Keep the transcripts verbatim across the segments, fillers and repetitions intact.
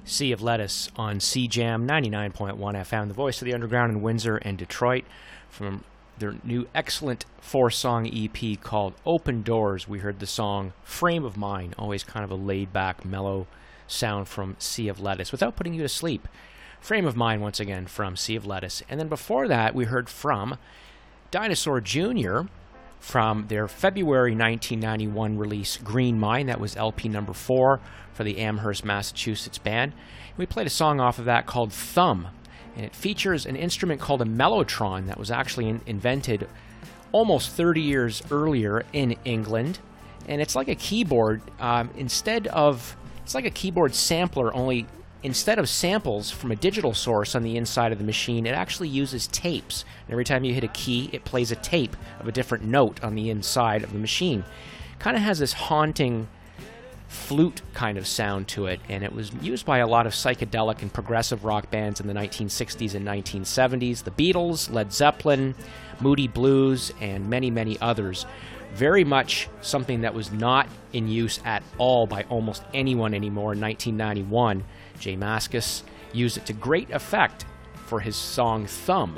Sea of Lettuce on C Jam ninety-nine point one F M, the voice of the underground in Windsor and Detroit. From their new excellent four-song E P called Open Doors, we heard the song Frame of Mind, always kind of a laid-back, mellow sound from Sea of Lettuce, without putting you to sleep. Frame of Mind, once again, from Sea of Lettuce. And then before that, we heard from Dinosaur Junior from their February nineteen ninety-one release, Green Mind. That was L P number four for the Amherst, Massachusetts band. We played a song off of that called Thumb, and it features an instrument called a mellotron that was actually in- invented almost thirty years earlier in England. And it's like a keyboard. Um, instead of, it's like a keyboard sampler, only instead of samples from a digital source on the inside of the machine, it actually uses tapes. And every time you hit a key, it plays a tape of a different note on the inside of the machine. Kind of has this haunting flute kind of sound to it, and it was used by a lot of psychedelic and progressive rock bands in the nineteen sixties and nineteen seventies. The Beatles, Led Zeppelin, Moody Blues, and many, many others. Very much something that was not in use at all by almost anyone anymore. In nineteen ninety-one, J Mascis used it to great effect for his song Thumb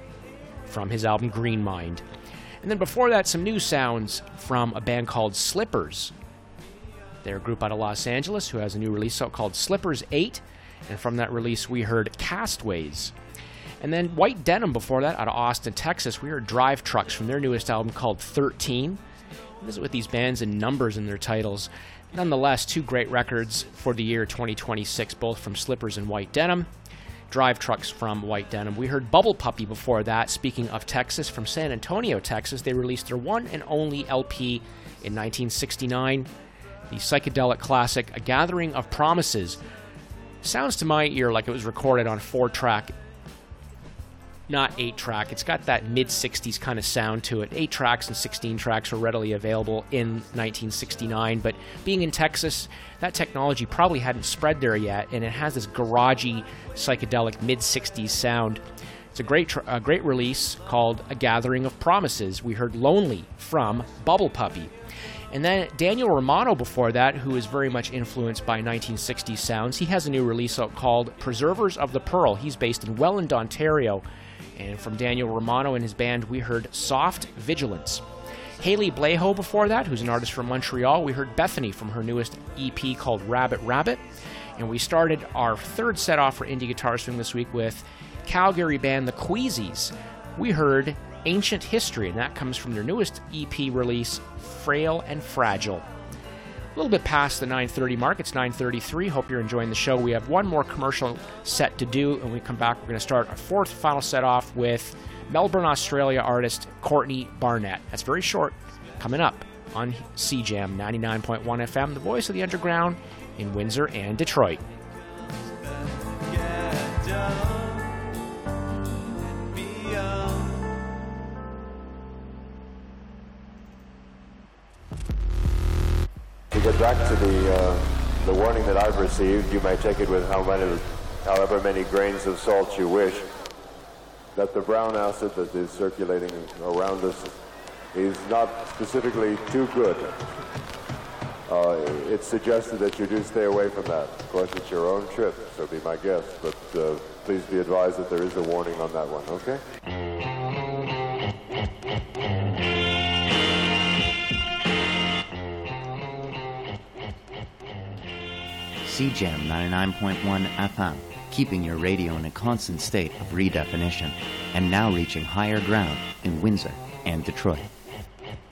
from his album Green Mind. And then before that, some new sounds from a band called Slippers. They're a group out of Los Angeles who has a new release out called Slippers eight, and from that release we heard Castaways. And then White Denim before that, out of Austin, Texas, we heard Drive Trucks from their newest album called thirteen. This is with these bands and numbers in their titles. Nonetheless, two great records for the year twenty twenty-six, both from Slippers and White Denim. Drive Trucks from White Denim. We heard Bubble Puppy before that. Speaking of Texas, from San Antonio, Texas, they released their one and only L P in nineteen sixty-nine. The psychedelic classic, A Gathering of Promises. Sounds to my ear like it was recorded on four-track, not eight-track. It's got that mid-sixties kind of sound to it. eight tracks and sixteen tracks were readily available in nineteen sixty-nine, but being in Texas, that technology probably hadn't spread there yet, and it has this garagey, psychedelic mid-sixties sound. It's a great, tr- a great release called A Gathering of Promises. We heard Lonely from Bubble Puppy. And then Daniel Romano before that, who is very much influenced by nineteen sixties sounds. He has a new release out called Preservers of the Pearl. He's based in Welland, Ontario. And from Daniel Romano and his band, we heard Soft Vigilance. Haley Blejo before that, who's an artist from Montreal. We heard Bethany from her newest E P called Rabbit Rabbit. And we started our third set off for Indie Guitar Swing this week with Calgary band The Queasies. We heard Ancient History, and that comes from their newest E P release, Frail and Fragile. A little bit past the nine thirty mark. It's nine thirty-three. Hope you're enjoying the show. We have one more commercial set to do, and when we come back, we're going to start our fourth final set off with Melbourne, Australia artist Courtney Barnett. That's very short. Coming up on C Jam ninety-nine point one F M, the voice of the underground in Windsor and Detroit. To get back to the uh, the warning that I've received, you may take it with how many, however many grains of salt you wish, that the brown acid that is circulating around us is not specifically too good. Uh, it's suggested that you do stay away from that. Of course, it's your own trip, so be my guest, but uh, please be advised that there is a warning on that one, okay? C Jam ninety-nine point one F M, keeping your radio in a constant state of redefinition, and now reaching higher ground in Windsor and Detroit.